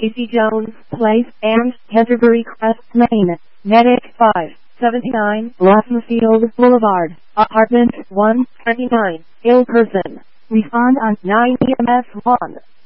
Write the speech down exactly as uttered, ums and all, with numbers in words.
Casey Jones Place and Canterbury Crest Lane. Medic five seventy-nine Loughmanfield Boulevard, Apartment one twenty-nine, ill person. Respond on nine E M S one.